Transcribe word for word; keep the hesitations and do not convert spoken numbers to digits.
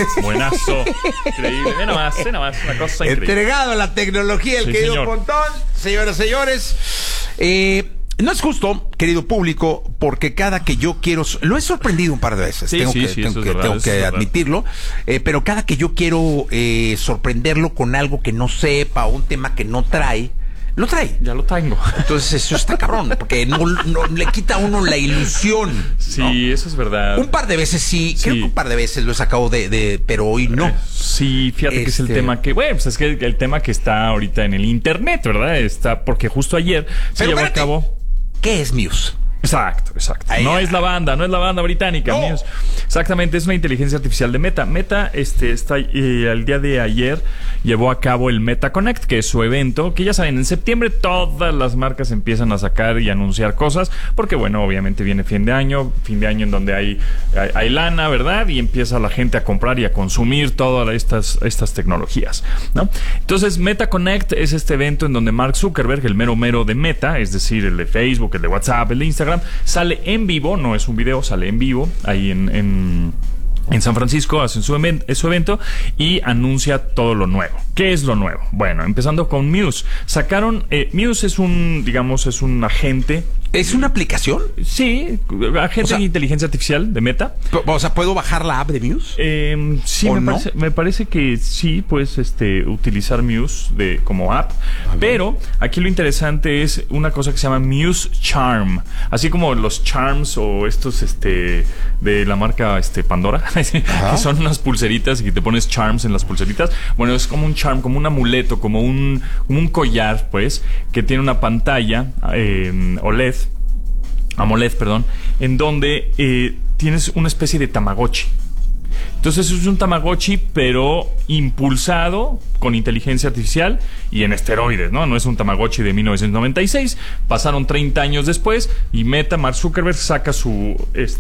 Buenazo. Increíble. Ve nomás, ve nomás, una cosa increíble. Entregado a la tecnología, el Sí, querido señor. Pontón. Señoras y señores, eh, no es justo, querido público, porque cada que yo quiero... Lo he sorprendido un par de veces, Sí, tengo sí, que, sí, tengo eso es que, verdad, tengo eso que es verdad. admitirlo, eh, pero cada que yo quiero eh, sorprenderlo con algo que no sepa, un tema que no trae, lo trae. Ya lo tengo. Entonces eso está cabrón, porque no, no le quita a uno la ilusión. Sí, ¿no? eso es verdad. Un par de veces sí, Sí. creo que un par de veces lo he sacado de, de pero hoy no. Eh, Sí, fíjate que es el Este- tema que, bueno, pues es que el, el tema que está ahorita en el internet, ¿verdad? Está, porque justo ayer se Pero llevó espérate, a cabo. ¿qué es Muse? Exacto, exacto. Ahí, no ah. es la banda, no es la banda británica, No. Muse. Exactamente, es una inteligencia artificial de Meta. Meta, este, está eh, el día de ayer llevó a cabo el Meta Connect, que es su evento, que ya saben, en septiembre todas las marcas empiezan a sacar y anunciar cosas, porque bueno, obviamente viene fin de año, fin de año en donde hay, hay, hay lana, ¿verdad? Y empieza la gente a comprar y a consumir todas estas, estas tecnologías, ¿no? Entonces, Meta Connect es este evento en donde Mark Zuckerberg, el mero mero de Meta, es decir, el de Facebook, el de WhatsApp, el de Instagram, sale en vivo, no es un video, sale en vivo, ahí en, en, en San Francisco, hacen su, event, su evento y anuncia todo lo nuevo. ¿Qué es lo nuevo? Bueno, empezando con Muse. Sacaron, eh, Muse es un, digamos, es un agente. ¿Es una aplicación? Sí, agente O sea- de inteligencia artificial de Meta. P- O sea, ¿puedo bajar la app de Muse? Eh, sí, ¿O me, no? parece, me parece que sí puedes este, utilizar Muse de, como app. Pero aquí lo interesante es una cosa que se llama Muse Charm. Así como los Charms o estos este, de la marca este, Pandora, que son unas pulseritas y que te pones Charms en las pulseritas. Bueno, es como un charm, como un amuleto, como un, como un collar, pues, que tiene una pantalla eh, O L E D. AMOLED, perdón, en donde eh, tienes una especie de Tamagotchi. Entonces es un Tamagotchi, pero impulsado con inteligencia artificial y en esteroides, ¿no? No es un Tamagotchi de mil novecientos noventa y seis. Pasaron treinta años después y Meta, Mark Zuckerberg, saca su... Este,